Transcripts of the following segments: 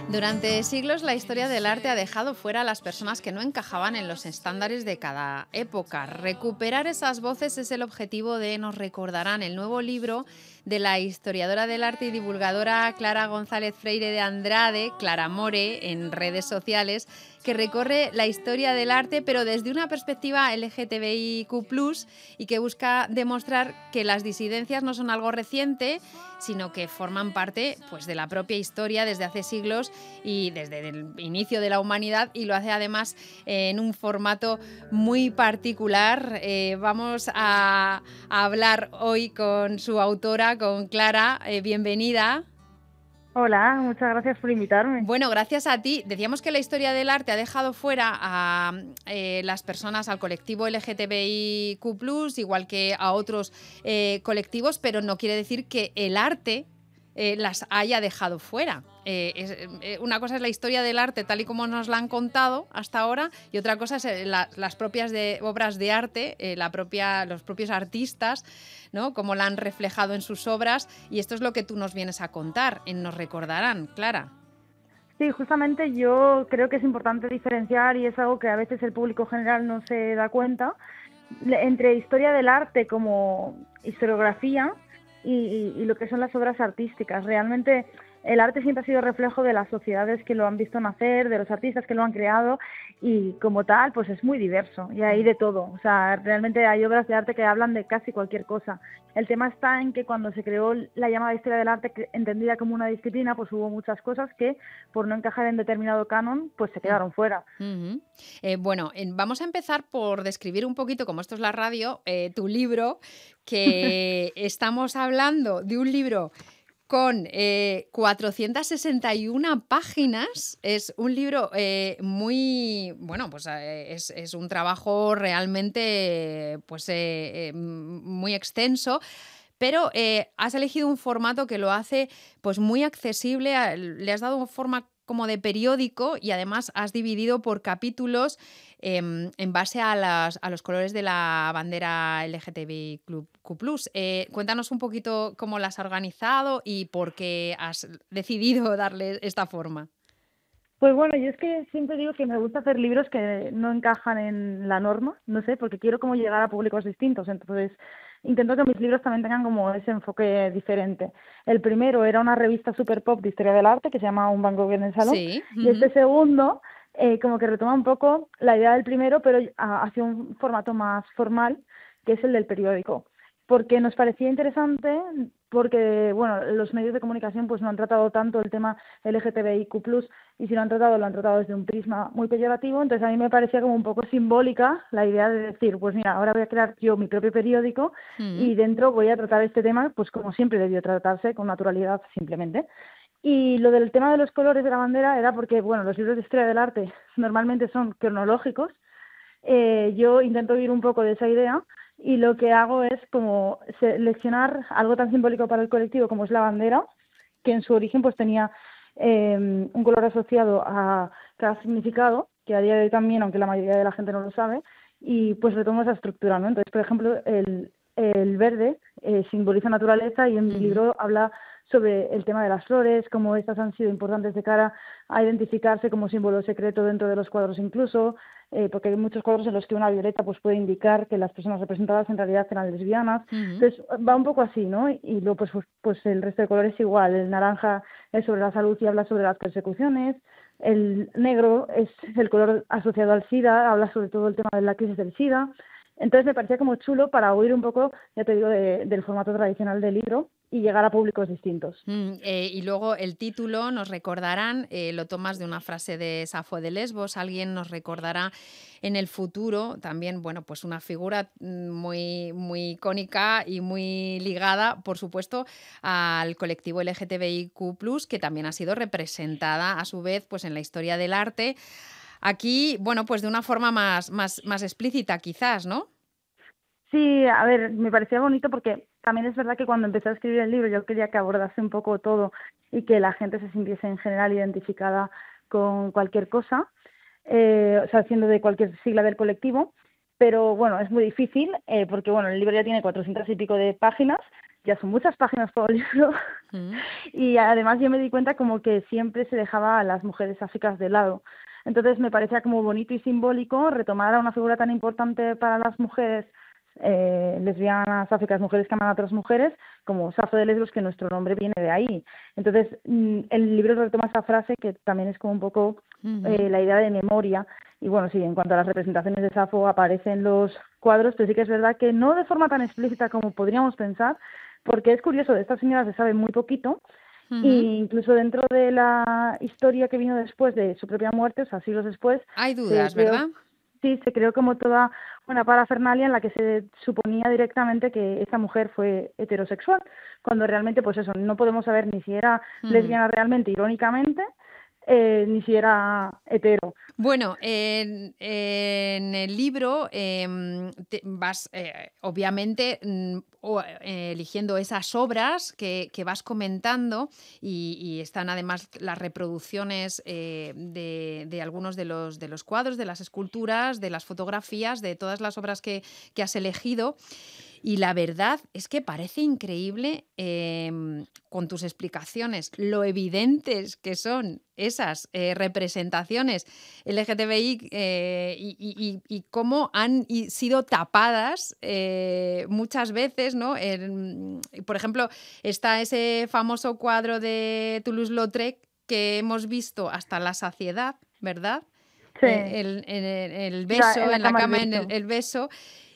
Durante siglos la historia del arte ha dejado fuera a las personas que no encajaban en los estándares de cada época. Recuperar esas voces es el objetivo de Nos recordarán, el nuevo libro de la historiadora del arte y divulgadora Clara González Freire de Andrade, Clara More, en redes sociales, que recorre la historia del arte, pero desde una perspectiva LGTBIQ+, y que busca demostrar que las disidencias no son algo reciente, sino que forman parte, pues, de la propia historia desde hace siglos y desde el inicio de la humanidad, y lo hace además en un formato muy particular. Vamos a hablar hoy con su autora, con Clara. Bienvenida. Hola, muchas gracias por invitarme. Bueno, gracias a ti. Decíamos que la historia del arte ha dejado fuera a las personas, al colectivo LGTBIQ+, igual que a otros colectivos, pero no quiere decir que el arte las haya dejado fuera. Una cosa es la historia del arte tal y como nos la han contado hasta ahora, y otra cosa es las propias obras de arte, los propios artistas, ¿no? Cómo la han reflejado en sus obras, y esto es lo que tú nos vienes a contar en Nos recordarán, Clara. Sí, justamente yo creo que es importante diferenciar, y es algo que a veces el público general no se da cuenta, entre historia del arte como historiografía y lo que son las obras artísticas. Realmente el arte siempre ha sido reflejo de las sociedades que lo han visto nacer, de los artistas que lo han creado, y como tal, pues es muy diverso y hay de todo. O sea, realmente hay obras de arte que hablan de casi cualquier cosa. El tema está en que cuando se creó la llamada historia del arte, entendida como una disciplina, pues hubo muchas cosas que, por no encajar en determinado canon, pues se quedaron fuera. Bueno, vamos a empezar por describir un poquito, como esto es la radio, tu libro, que estamos hablando de un libro con 461 páginas. Es un libro muy, bueno, pues es un trabajo realmente, pues, muy extenso, pero has elegido un formato que lo hace, pues, muy accesible. Le has dado forma como de periódico, y además has dividido por capítulos en base a los colores de la bandera LGTBIQ+. Cuéntanos un poquito cómo la has organizado y por qué has decidido darle esta forma. Pues bueno, yo es que siempre digo que me gusta hacer libros que no encajan en la norma, no sé, porque quiero como llegar a públicos distintos. Entonces intento que mis libros también tengan como ese enfoque diferente. El primero era una revista super pop de historia del arte que se llama Un Van Gogh en el salón, Sí. y este segundo como que retoma un poco la idea del primero, pero hacia un formato más formal, que es el del periódico, porque nos parecía interesante, porque bueno, los medios de comunicación pues no han tratado tanto el tema LGTBIQ+, y si lo han tratado desde un prisma muy peyorativo. Entonces a mí me parecía como un poco simbólica la idea de decir, pues mira, ahora voy a crear yo mi propio periódico y dentro voy a tratar este tema pues como siempre debió tratarse, con naturalidad, simplemente. Y lo del tema de los colores de la bandera era porque, bueno, los libros de historia del arte normalmente son cronológicos. Yo intento ir un poco de esa idea, y lo que hago es como seleccionar algo tan simbólico para el colectivo como es la bandera, que en su origen pues tenía un color asociado a cada significado, que a día de hoy también, aunque la mayoría de la gente no lo sabe, y pues retomo esa estructura, ¿no? Entonces, por ejemplo, el verde simboliza naturaleza, y en mi libro habla sobre el tema de las flores, cómo estas han sido importantes de cara a identificarse como símbolo secreto dentro de los cuadros incluso, porque hay muchos cuadros en los que una violeta pues puede indicar que las personas representadas en realidad eran lesbianas. Entonces va un poco así, ¿no? Y luego pues el resto de colores igual. El naranja es sobre la salud y habla sobre las persecuciones. El negro es el color asociado al SIDA, habla sobre todo el tema de la crisis del SIDA. Entonces me parecía como chulo para huir un poco, ya te digo, del formato tradicional del libro y llegar a públicos distintos. Y luego el título, Nos recordarán, lo tomas de una frase de Safo de Lesbos. Alguien nos recordará en el futuro. También, bueno, pues una figura muy, muy icónica y muy ligada, por supuesto, al colectivo LGTBIQ+, que también ha sido representada a su vez, pues, en la historia del arte. Aquí, bueno, pues de una forma más explícita, quizás, ¿no? Sí, a ver, me parecía bonito porque también es verdad que cuando empecé a escribir el libro yo quería que abordase un poco todo y que la gente se sintiese en general identificada con cualquier cosa, o sea, siendo de cualquier sigla del colectivo, pero bueno, es muy difícil porque bueno, el libro ya tiene 400 y pico de páginas, ya son muchas páginas todo el libro. Mm. Y además yo me di cuenta como que siempre se dejaba a las mujeres áfricas de lado. Entonces me parecía como bonito y simbólico retomar a una figura tan importante para las mujeres lesbianas, áfricas, mujeres que aman a otras mujeres, como Safo de Lesbos, que nuestro nombre viene de ahí. Entonces el libro retoma esa frase que también es como un poco Ujú. la idea de memoria. Y bueno, sí, en cuanto a las representaciones de Safo aparecen los cuadros, pero sí que es verdad que no de forma tan explícita como podríamos pensar, porque es curioso, de esta señora se sabe muy poquito, e Ujú. incluso dentro de la historia que vino después de su propia muerte, o sea, siglos después, Hay se dudas, creó, ¿verdad? sí, se creó como toda una parafernalia en la que se suponía directamente que esta mujer fue heterosexual, cuando realmente, pues eso, no podemos saber ni si era Ujú. lesbiana realmente, irónicamente, ni si era hetero. Bueno, en el libro vas, obviamente, eligiendo esas obras que vas comentando y están además las reproducciones de algunos de los cuadros, de las esculturas, de las fotografías, de todas las obras que has elegido. Y la verdad es que parece increíble, con tus explicaciones, lo evidentes que son esas representaciones LGTBI, y cómo han sido tapadas muchas veces, ¿no? Por ejemplo, está ese famoso cuadro de Toulouse-Lautrec que hemos visto hasta la saciedad, ¿verdad? Sí, El sí, beso, en la en la cama el cama, en beso. el beso.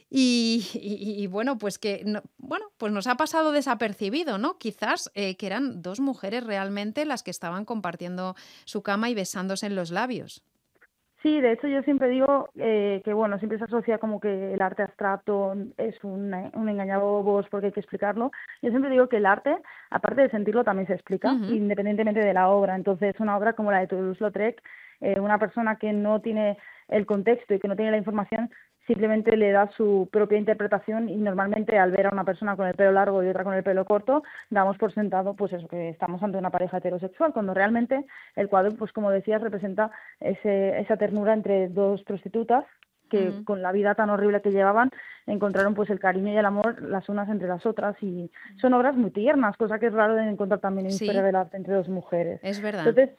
Y bueno, pues que bueno, pues nos ha pasado desapercibido, ¿no? Quizás que eran dos mujeres realmente las que estaban compartiendo su cama y besándose en los labios. Sí, de hecho yo siempre digo que bueno, siempre se asocia como que el arte abstracto es un engañabobos porque hay que explicarlo. Yo siempre digo que el arte, aparte de sentirlo, también se explica, Ujú. independientemente de la obra. Entonces, una obra como la de Toulouse-Lautrec, una persona que no tiene el contexto y que no tiene la información, simplemente le da su propia interpretación y normalmente al ver a una persona con el pelo largo y otra con el pelo corto, damos por sentado pues eso, que estamos ante una pareja heterosexual, cuando realmente el cuadro, pues como decías, representa esa ternura entre dos prostitutas que Mm. con la vida tan horrible que llevaban encontraron pues el cariño y el amor las unas entre las otras y son obras muy tiernas, cosa que es raro de encontrar también en historia Sí, del arte entre dos mujeres. es verdad. Entonces,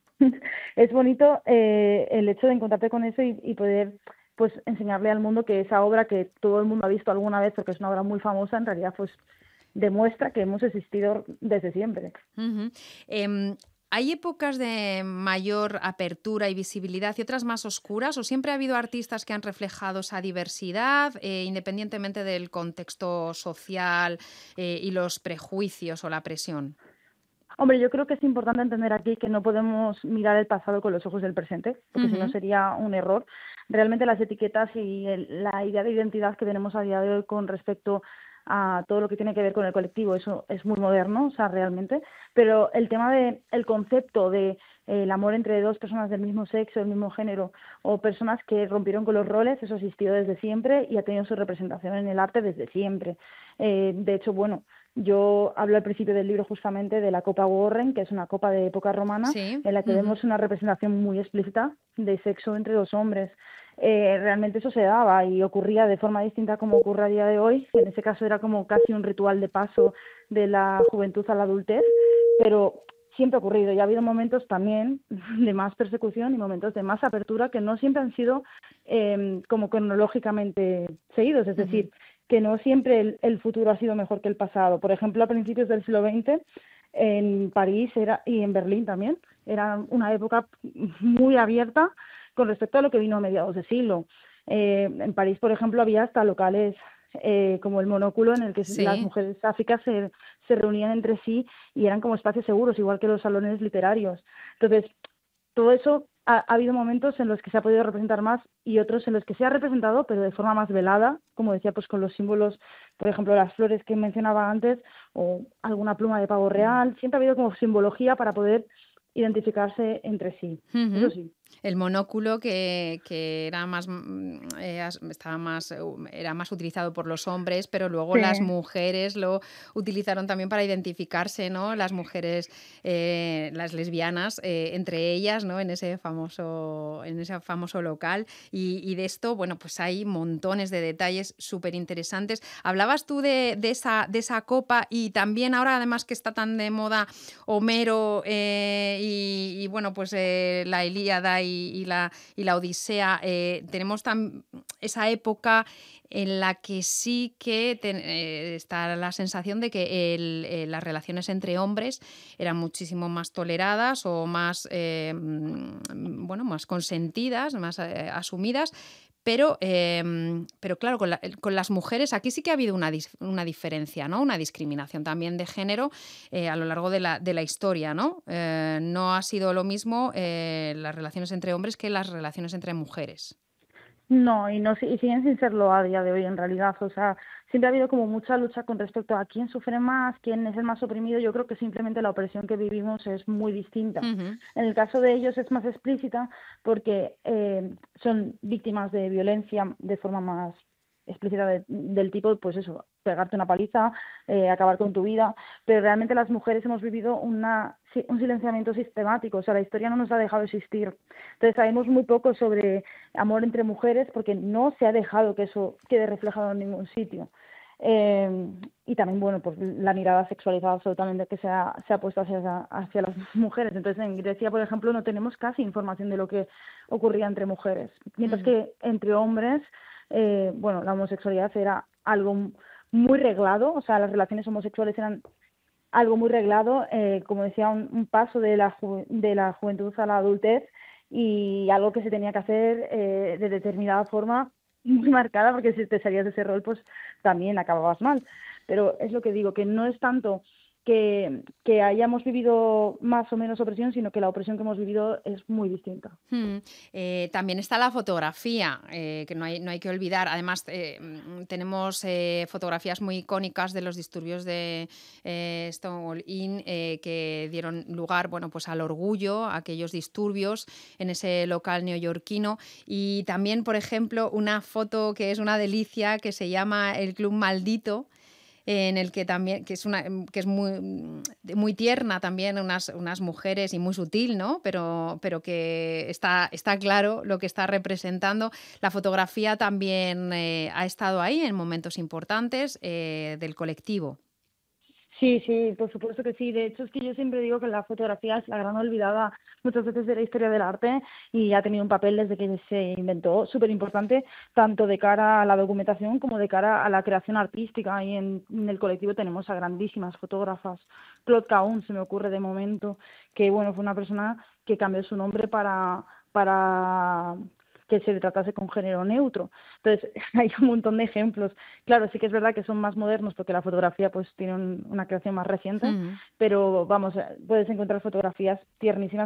es bonito el hecho de encontrarte con eso y poder pues enseñarle al mundo que esa obra que todo el mundo ha visto alguna vez porque es una obra muy famosa, en realidad pues demuestra que hemos existido desde siempre. Ujú. Em, ¿Hay épocas de mayor apertura y visibilidad y otras más oscuras? ¿O siempre ha habido artistas que han reflejado esa diversidad, independientemente del contexto social, y los prejuicios o la presión? Hombre, yo creo que es importante entender aquí que no podemos mirar el pasado con los ojos del presente, porque si no Ujú. sería un error. Realmente las etiquetas y la idea de identidad que tenemos a día de hoy con respecto a todo lo que tiene que ver con el colectivo, eso es muy moderno, o sea, realmente. Pero el tema de el concepto de el amor entre dos personas del mismo sexo, del mismo género, o personas que rompieron con los roles, eso ha existido desde siempre y ha tenido su representación en el arte desde siempre. De hecho, bueno, yo hablo al principio del libro justamente de la Copa Warren, que es una copa de época romana, Sí. en la que Ujú. vemos una representación muy explícita de sexo entre dos hombres. Realmente eso se daba y ocurría de forma distinta como ocurre a día de hoy. En ese caso era como casi un ritual de paso de la juventud a la adultez, pero siempre ha ocurrido y ha habido momentos también de más persecución y momentos de más apertura que no siempre han sido como cronológicamente seguidos, es Ujú. decir, que no siempre el futuro ha sido mejor que el pasado. Por ejemplo, a principios del siglo XX, en París era, y en Berlín también, era una época muy abierta con respecto a lo que vino a mediados de siglo. En París, por ejemplo, había hasta locales como el Monóculo, en el que las Sí. mujeres áfricas se reunían entre sí y eran como espacios seguros, igual que los salones literarios. Entonces, todo eso ha habido momentos en los que se ha podido representar más y otros en los que se ha representado, pero de forma más velada, como decía, pues con los símbolos, por ejemplo, las flores que mencionaba antes, o alguna pluma de pavo Ujú. real. Siempre ha habido como simbología para poder identificarse entre sí. Eso Ujú. sí. El monóculo que era más, estaba más, era más utilizado por los hombres, pero luego Sí. las mujeres lo utilizaron también para identificarse, ¿no? Las mujeres, las lesbianas, entre ellas, ¿no? En ese famoso local. Y de esto, bueno, pues hay montones de detalles súper interesantes. Hablabas tú de esa copa y también ahora, además que está tan de moda Homero, y bueno, pues la Ilíada y la Odisea, tenemos esa época en la que sí que está la sensación de que las relaciones entre hombres eran muchísimo más toleradas o más, bueno, más consentidas, más asumidas. Pero claro, con las mujeres aquí sí que ha habido una diferencia, ¿no? Una discriminación también de género a lo largo de la historia, ¿no? No ha sido lo mismo las relaciones entre hombres que las relaciones entre mujeres. No, y no y siguen sin serlo a día de hoy en realidad. O sea, siempre ha habido como mucha lucha con respecto a quién sufre más, quién es el más oprimido. Yo creo que simplemente la opresión que vivimos es muy distinta. Ujú. En el caso de ellos es más explícita porque son víctimas de violencia de forma más explícita del tipo, pues eso, pegarte una paliza, acabar con tu vida, pero realmente las mujeres hemos vivido un silenciamiento sistemático, o sea, la historia no nos ha dejado existir. Entonces sabemos muy poco sobre amor entre mujeres porque no se ha dejado que eso quede reflejado en ningún sitio. Y también, bueno, pues la mirada sexualizada absolutamente que se ha puesto hacia las mujeres. Entonces, en Grecia, por ejemplo, no tenemos casi información de lo que ocurría entre mujeres, mientras Mm. que entre hombres, bueno, la homosexualidad era algo muy reglado, o sea, las relaciones homosexuales eran algo muy reglado, como decía, un paso de la juventud a la adultez y algo que se tenía que hacer de determinada forma muy marcada, porque si te salías de ese rol, pues también acababas mal. Pero es lo que digo, que no es tanto que hayamos vivido más o menos opresión, sino que la opresión que hemos vivido es muy distinta. Mm. También está la fotografía, que no hay que olvidar. Además, tenemos fotografías muy icónicas de los disturbios de Stonewall Inn, que dieron lugar, bueno, pues al orgullo, a aquellos disturbios en ese local neoyorquino. Y también, por ejemplo, una foto que es una delicia, que se llama El Club Maldito, en el que también, que es muy tierna también, unas mujeres y muy sutil, ¿no? Pero que está claro lo que está representando. La fotografía también ha estado ahí en momentos importantes del colectivo. Sí, sí, por supuesto que sí. De hecho, es que yo siempre digo que la fotografía es la gran olvidada muchas veces de la historia del arte y ha tenido un papel desde que se inventó súper importante, tanto de cara a la documentación como de cara a la creación artística. Y en el colectivo tenemos a grandísimas fotógrafas. Claude Cahun se me ocurre de momento, que bueno, fue una persona que cambió su nombre para que se le tratase con género neutro. Entonces, hay un montón de ejemplos. Claro, sí que es verdad que son más modernos porque la fotografía pues tiene una creación más reciente, Mm. pero vamos, puedes encontrar fotografías tiernísimas